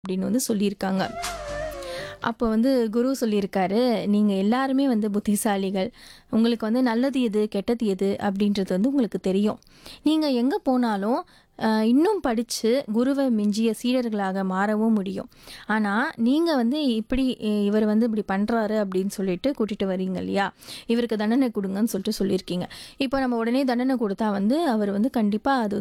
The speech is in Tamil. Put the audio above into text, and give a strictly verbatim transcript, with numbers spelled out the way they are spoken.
அப்படின்னு வந்து சொல்லியிருக்காங்க. அப்போ வந்து குரு சொல்லியிருக்காரு, "நீங்க எல்லாருமே வந்து புத்திசாலிகள். உங்களுக்கு வந்து நல்லது எது, கெட்டது எது அப்படின்றது வந்து உங்களுக்கு தெரியும். நீங்க எங்க போனாலும் அ இன்னும் படிச்சு குருவ மிஞ்சிய சீடர்களாக மாறவும் முடியும். ஆனா, நீங்க வந்து இப்படி இவர் வந்து இப்படி பண்றாரு அப்படின்னு சொல்லிட்டு கூட்டிட்டு வரீங்க இல்லையா? இவருக்கு தண்டனை குடுங்கன்னு சொல்லிட்டு சொல்லியிருக்கீங்க. இப்போ நம்ம உடனே தண்டனை குடுத்தா வந்து அவர் வந்து கண்டிப்பா அது